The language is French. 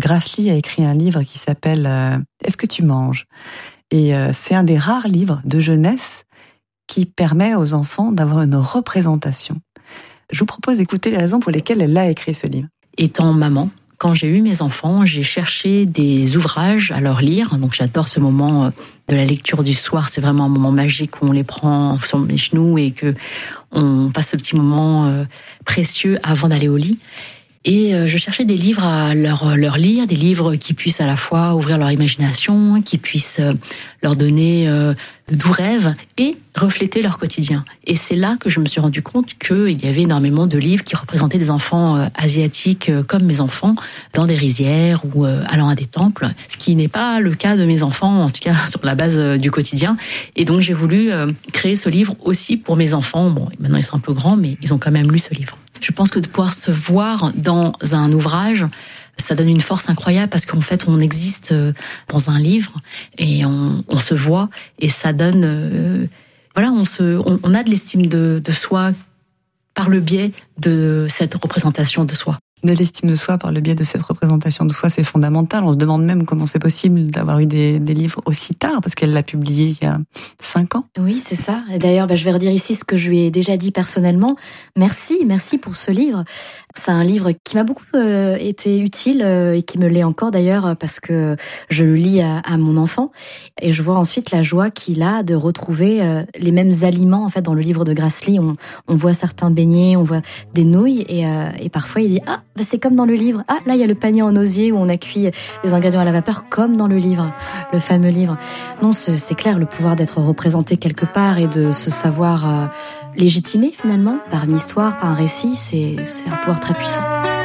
Grassley a écrit un livre qui s'appelle Est-ce que tu manges ? Et c'est un des rares livres de jeunesse qui permet aux enfants d'avoir une représentation. Je vous propose d'écouter les raisons pour lesquelles elle a écrit ce livre. Étant maman, quand j'ai eu mes enfants, j'ai cherché des ouvrages à leur lire. Donc j'adore ce moment de la lecture du soir. C'est vraiment un moment magique où on les prend sur les genoux et que on passe ce petit moment précieux avant d'aller au lit. Et je cherchais des livres à leur lire, des livres qui puissent à la fois ouvrir leur imagination, qui puissent leur donner de doux rêves et refléter leur quotidien. Et c'est là que je me suis rendu compte qu'il y avait énormément de livres qui représentaient des enfants asiatiques comme mes enfants, dans des rizières ou allant à des temples, ce qui n'est pas le cas de mes enfants, en tout cas sur la base du quotidien. Et donc j'ai voulu créer ce livre aussi pour mes enfants. Bon, maintenant ils sont un peu grands, mais ils ont quand même lu ce livre. Je pense que de pouvoir se voir dans un ouvrage, ça donne une force incroyable parce qu'en fait, on existe dans un livre et on se voit et ça donne... voilà, on a de l'estime de soi par le biais de cette représentation de soi. De l'estime de soi par le biais de cette représentation de soi, c'est fondamental. On se demande même comment c'est possible d'avoir eu des livres aussi tard, parce qu'elle l'a publié il y a 5 ans. Oui, c'est ça. Et d'ailleurs, je vais redire ici ce que je lui ai déjà dit personnellement. Merci pour ce livre. C'est un livre qui m'a beaucoup été utile et qui me l'est encore d'ailleurs parce que je le lis à mon enfant et je vois ensuite la joie qu'il a de retrouver les mêmes aliments en fait dans le livre de Grassley. On voit certains beignets, on voit des nouilles et parfois il dit c'est comme dans le livre. Ah là il y a le panier en osier où on a cuit les ingrédients à la vapeur comme dans le livre, le fameux livre. Non, c'est clair, le pouvoir d'être représenté quelque part et de se savoir légitimé finalement par une histoire, par un récit, c'est un pouvoir très puissant.